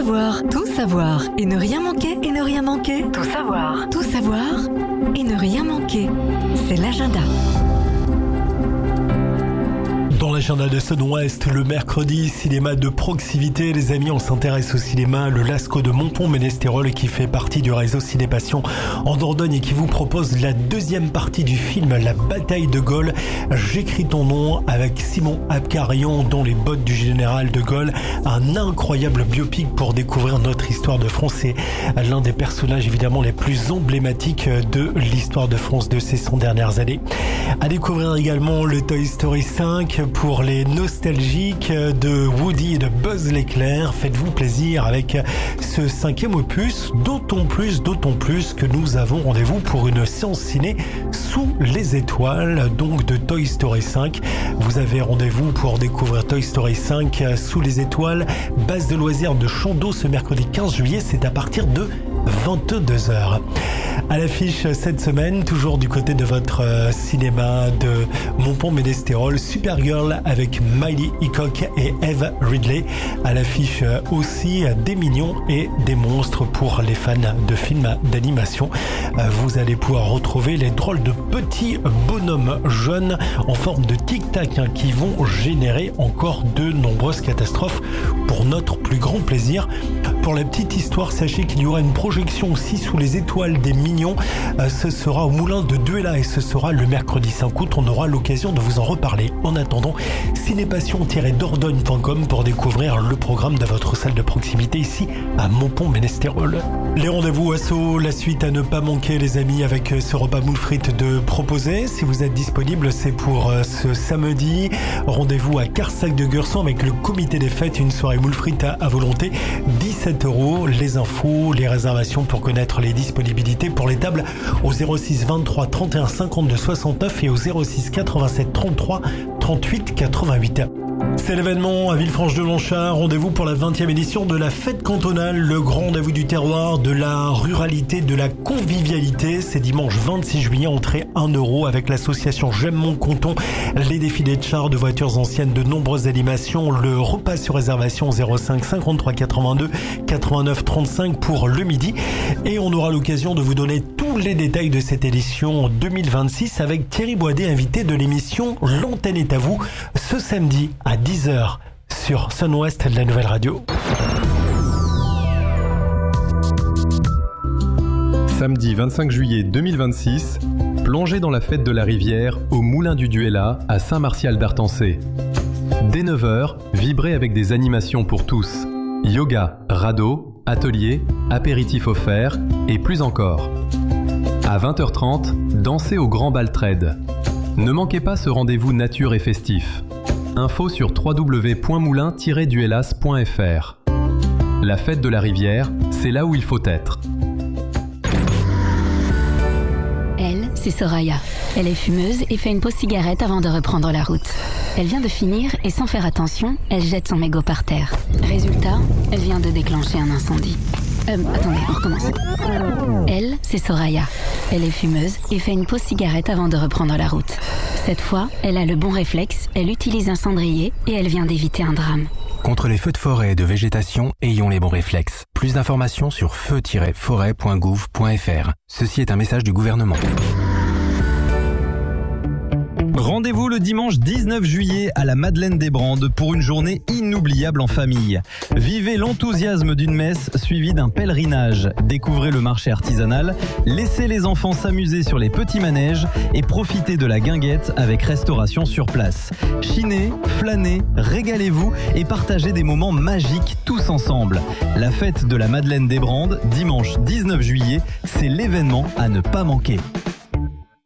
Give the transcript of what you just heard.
savoir et ne rien manquer, et ne rien manquer. Tout savoir et ne rien manquer. C'est l'agenda. Dans l'agenda de Sun West, le mercredi, cinéma de proximité. Les amis, on s'intéresse au cinéma. Le Lascaux de Montpont-Ménestérol, qui fait partie du réseau Cinépassion en Dordogne et qui vous propose la deuxième partie du film La Bataille de Gaulle. J'écris ton nom avec Simon Abkarian dans les bottes du général de Gaulle. Un incroyable biopic pour découvrir notre histoire de France. C'est l'un des personnages évidemment les plus emblématiques de l'histoire de France de ces 100 dernières années. À découvrir également le Toy Story 5 pour les nostalgiques de Woody et de Buzz l'éclair. Faites-vous plaisir avec ce 5e opus, d'autant plus que nous avons rendez-vous pour une séance ciné sous les étoiles, donc de Toy Story 5. Vous avez rendez-vous pour découvrir Toy Story 5 sous les étoiles, base de loisirs de Chandos ce mercredi 15 juillet, c'est à partir de 22h. À l'affiche cette semaine, toujours du côté de votre cinéma de Montpont-Ménestérol, Supergirl avec Miley Hickok et Eve Ridley. À l'affiche aussi des mignons et des monstres pour les fans de films d'animation. Vous allez pouvoir retrouver les drôles de petits bonhommes jeunes en forme de tic-tac qui vont générer encore de nombreuses catastrophes pour notre plus grand plaisir. Pour la petite histoire, sachez qu'il y aura une projection aussi sous les étoiles des Mignons. Ce sera au Moulin de Duella et ce sera le mercredi 5 août. On aura l'occasion de vous en reparler. En attendant, cinépassion-dordogne.com pour découvrir le programme de votre salle de proximité ici à Montpont-Ménestérol. Les rendez-vous assos, la suite à ne pas manquer les amis avec ce repas moules frites de proposer. Si vous êtes disponible, c'est pour ce samedi. Rendez-vous à Carsac de Gursan avec le comité des fêtes, une soirée moules frites à volonté. 17 €. Les infos, les réservations pour connaître les disponibilités pour les tables au 06 23 31 52 69 et au 06 87 33 38 88. C'est l'événement à Villefranche-de-Longchamp. Rendez-vous pour la 20e édition de la fête cantonale, le grand rendez-vous du terroir, de la ruralité, de la convivialité. C'est dimanche 26 juillet, entrée 1 € avec l'association J'aime mon canton, les défilés de chars, de voitures anciennes, de nombreuses animations, le repas sur réservation 05 53 82 89 35 pour le midi. Et on aura l'occasion de vous donner tous les détails de cette édition 2026 avec Thierry Boidet, invité de l'émission L'Antenne est à vous, ce samedi à 10h sur Sun West de la Nouvelle Radio. Samedi 25 juillet 2026, plongez dans la fête de la rivière au Moulin du Duella à Saint-Martial d'Artancé. Dès 9h, vibrez avec des animations pour tous. Yoga, radeau, atelier, apéritif offert et plus encore. À 20h30, dansez au Grand Bal Trade. Ne manquez pas ce rendez-vous nature et festif. Info sur www.moulin-duellas.fr. La fête de la rivière, c'est là où il faut être. Elle, c'est Soraya. Elle est fumeuse et fait une pause cigarette avant de reprendre la route. Elle vient de finir et sans faire attention, elle jette son mégot par terre. Résultat, elle vient de déclencher un incendie. Attendez, on recommence. Elle, c'est Soraya. Elle est fumeuse et fait une pause cigarette avant de reprendre la route. Cette fois, elle a le bon réflexe, elle utilise un cendrier et elle vient d'éviter un drame. Contre les feux de forêt et de végétation, ayons les bons réflexes. Plus d'informations sur feu-forêt.gouv.fr. Ceci est un message du gouvernement. Rendez-vous le dimanche 19 juillet à la Madeleine des Brandes pour une journée inoubliable en famille. Vivez l'enthousiasme d'une messe suivie d'un pèlerinage. Découvrez le marché artisanal, laissez les enfants s'amuser sur les petits manèges et profitez de la guinguette avec restauration sur place. Chinez, flânez, régalez-vous et partagez des moments magiques tous ensemble. La fête de la Madeleine des Brandes, dimanche 19 juillet, c'est l'événement à ne pas manquer.